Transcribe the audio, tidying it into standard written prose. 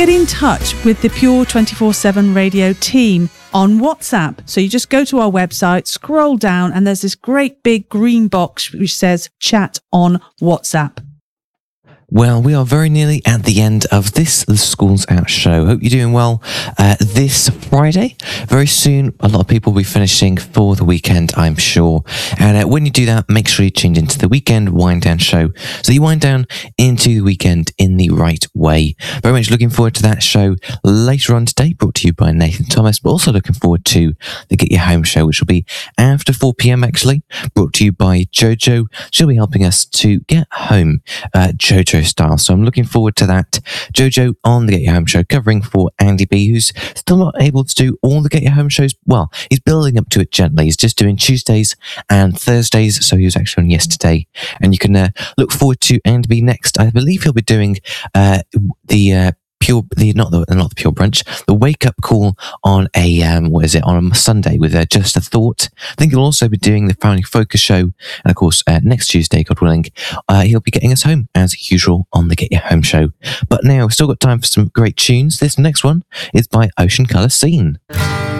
get in touch with the Pure 24/7 radio team on WhatsApp. So you just go to our website, scroll down, and there's this great big green box which says chat on WhatsApp. Well, we are very nearly at the end of this The Schools Out show. Hope you're doing well this Friday. Very soon, a lot of people will be finishing for the weekend, I'm sure. And when you do that, make sure you tune into the Weekend Wind Down show so you wind down into the weekend in the right way. Very much looking forward to that show later on today, brought to you by Nathan Thomas, but also looking forward to the Get Your Home show, which will be after 4 p.m. actually, brought to you by Jojo. She'll be helping us to get home, Jojo style. So I'm looking forward to that. Jojo on the Get Your Home show, covering for Andy B, who's still not able to do all the Get Your Home shows. Well, he's building up to it gently. He's just doing Tuesdays and Thursdays, so he was actually on yesterday. And you can look forward to Andy B next. I believe he'll be doing not the Pure Brunch, the Wake Up Call on a on a Sunday with Just a Thought. I think he'll also be doing the Family Focus show, and of course next Tuesday, God willing, he'll be getting us home as usual on the Get Your Home show. But now we've still got time for some great tunes. This next one is by Ocean Colour Scene.